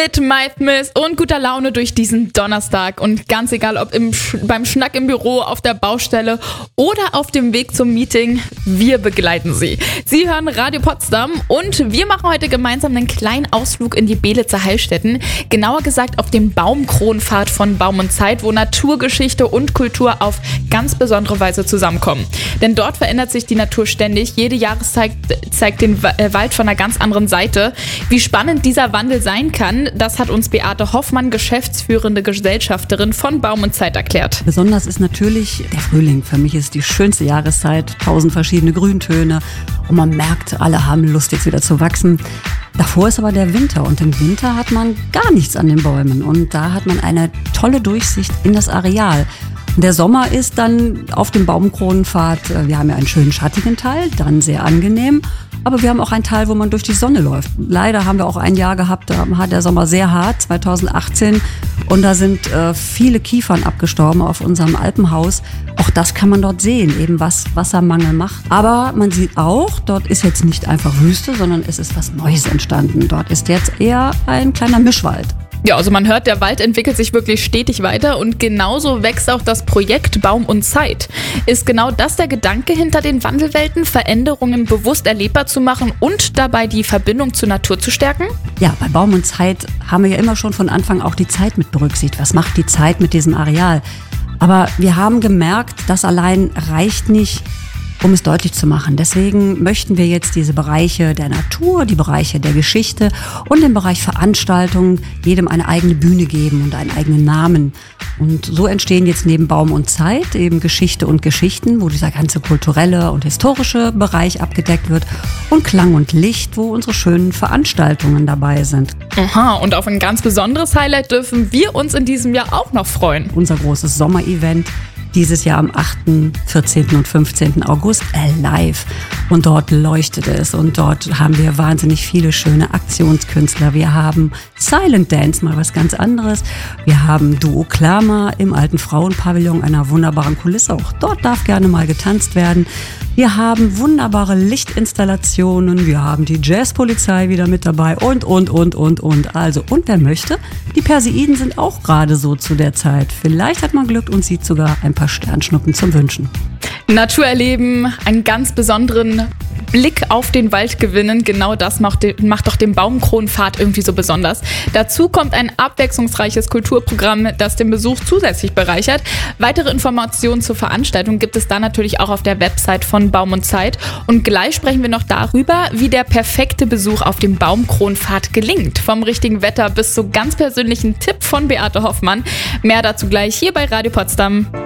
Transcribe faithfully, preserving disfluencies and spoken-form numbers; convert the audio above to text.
mit MythMyth und guter Laune durch diesen Donnerstag. Und ganz egal, ob im, beim Schnack im Büro, auf der Baustelle oder auf dem Weg zum Meeting, wir begleiten Sie. Sie hören Radio Potsdam und wir machen heute gemeinsam einen kleinen Ausflug in die Beelitzer Heilstätten. Genauer gesagt auf dem Baumkronpfad von Baum und Zeit, wo Naturgeschichte und Kultur auf ganz besondere Weise zusammenkommen. Denn dort verändert sich die Natur ständig. Jede Jahreszeit zeigt den Wald von einer ganz anderen Seite. Wie spannend dieser Wandel sein kann, das hat uns Beate Hoffmann, geschäftsführende Gesellschafterin von Baum und Zeit, erklärt. Besonders ist natürlich der Frühling. Für mich ist die schönste Jahreszeit. Tausend verschiedene Grüntöne. Und man merkt, alle haben Lust, jetzt wieder zu wachsen. Davor ist aber der Winter und im Winter hat man gar nichts an den Bäumen. Und da hat man eine tolle Durchsicht in das Areal. Der Sommer ist dann auf dem Baumkronenpfad, wir haben ja einen schönen schattigen Teil, dann sehr angenehm, aber wir haben auch einen Teil, wo man durch die Sonne läuft. Leider haben wir auch ein Jahr gehabt, da hat der Sommer sehr hart, zweitausendachtzehn, und da sind äh, viele Kiefern abgestorben auf unserem Alpenhaus. Auch das kann man dort sehen, eben was Wassermangel macht. Aber man sieht auch, dort ist jetzt nicht einfach Wüste, sondern es ist was Neues entstanden. Dort ist jetzt eher ein kleiner Mischwald. Ja, also man hört, der Wald entwickelt sich wirklich stetig weiter und genauso wächst auch das Projekt Baum und Zeit. Ist genau das der Gedanke hinter den Wandelwelten, Veränderungen bewusst erlebbar zu machen und dabei die Verbindung zur Natur zu stärken? Ja, bei Baum und Zeit haben wir ja immer schon von Anfang auch die Zeit mit berücksichtigt. Was macht die Zeit mit diesem Areal? Aber wir haben gemerkt, das allein reicht nicht, um es deutlich zu machen. Deswegen möchten wir jetzt diese Bereiche der Natur, die Bereiche der Geschichte und den Bereich Veranstaltungen jedem eine eigene Bühne geben und einen eigenen Namen. Und so entstehen jetzt neben Baum und Zeit eben Geschichte und Geschichten, wo dieser ganze kulturelle und historische Bereich abgedeckt wird, und Klang und Licht, wo unsere schönen Veranstaltungen dabei sind. Aha, und auf ein ganz besonderes Highlight dürfen wir uns in diesem Jahr auch noch freuen. Unser großes Sommerevent. Dieses Jahr am achten, vierzehnten und fünfzehnten August Alive. Und dort leuchtet es und dort haben wir wahnsinnig viele schöne Aktionskünstler. Wir haben Silent Dance, mal was ganz anderes. Wir haben Duo Klama im alten Frauenpavillon, einer wunderbaren Kulisse. Auch dort darf gerne mal getanzt werden. Wir haben wunderbare Lichtinstallationen. Wir haben die Jazzpolizei wieder mit dabei und, und, und, und, und. Also, und wer möchte, die Perseiden sind auch gerade so zu der Zeit. Vielleicht hat man Glück und sieht sogar ein paar Sternschnuppen zum Wünschen. Natur erleben, einen ganz besonderen Blick auf den Wald gewinnen, genau das macht, macht doch den Baumkronpfad irgendwie so besonders. Dazu kommt ein abwechslungsreiches Kulturprogramm, das den Besuch zusätzlich bereichert. Weitere Informationen zur Veranstaltung gibt es da natürlich auch auf der Website von Baum und Zeit. Und gleich sprechen wir noch darüber, wie der perfekte Besuch auf dem Baumkronpfad gelingt. Vom richtigen Wetter bis zu ganz persönlichen Tipp von Beate Hoffmann. Mehr dazu gleich hier bei Radio Potsdam.